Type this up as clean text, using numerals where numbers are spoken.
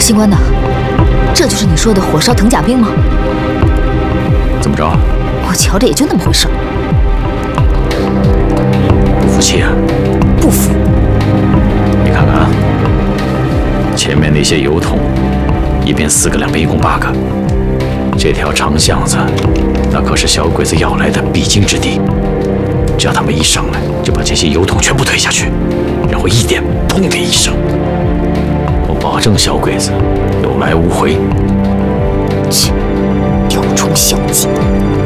星官呐，这就是你说的火烧藤甲兵吗？ 怎么着？ 我瞧着也就那么回事。 不服气啊？ 不服。 你看看啊，前面那些油桶，一边4个，两边一共8个。这条长巷子，那可是小鬼子要来的必经之地。只要他们一上来，就把这些油桶全部推下去，然后一点，砰的一声，我保证小鬼子有来无回。 切，雕虫小技。